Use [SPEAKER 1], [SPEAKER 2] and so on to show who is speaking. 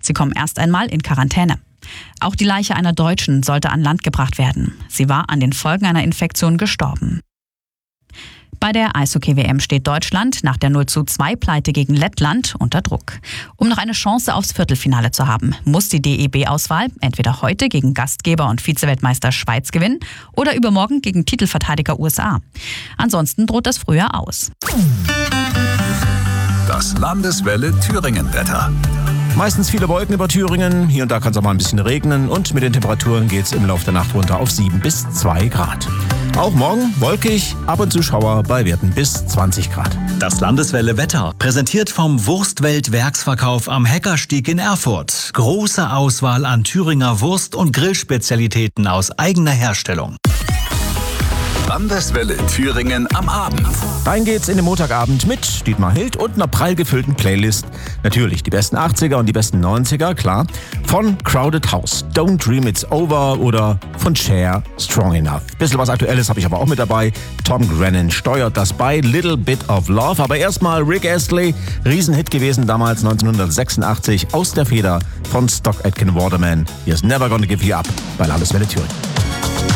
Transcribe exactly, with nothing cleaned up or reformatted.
[SPEAKER 1] Sie kommen erst einmal in Quarantäne. Auch die Leiche einer Deutschen sollte an Land gebracht werden. Sie war an den Folgen einer Infektion gestorben. Bei der Eishockey-W M steht Deutschland nach der null zu zwei Pleite gegen Lettland unter Druck. Um noch eine Chance aufs Viertelfinale zu haben, muss die D E B-Auswahl entweder heute gegen Gastgeber und Vizeweltmeister Schweiz gewinnen oder übermorgen gegen Titelverteidiger U S A. Ansonsten droht das Frühjahr aus.
[SPEAKER 2] Das Landeswelle Thüringen-Wetter.
[SPEAKER 3] Meistens viele Wolken über Thüringen, hier und da kann es auch mal ein bisschen regnen und mit den Temperaturen geht es im Laufe der Nacht runter auf sieben bis zwei Grad. Auch morgen wolkig, ab und zu Schauer bei Werten bis zwanzig Grad.
[SPEAKER 4] Das Landeswelle Wetter, präsentiert vom Wurstwelt-Werksverkauf am Heckerstieg in Erfurt. Große Auswahl an Thüringer Wurst- und Grillspezialitäten aus eigener Herstellung.
[SPEAKER 2] Landeswelle Thüringen am Abend.
[SPEAKER 3] Rein geht's in den Montagabend mit Dietmar Hild und einer prall gefüllten Playlist. Natürlich die besten achtziger und die besten neunziger, klar. Von Crowded House, Don't Dream It's Over oder von Cher, Strong Enough. Bisschen was Aktuelles habe ich aber auch mit dabei. Tom Grennan steuert das bei, Little Bit of Love. Aber erstmal Rick Astley, Riesenhit gewesen damals neunzehnhundertsechsundachtzig aus der Feder von Stock Aitken Waterman. Here's Never Gonna Give You Up bei Landeswelle Thüringen.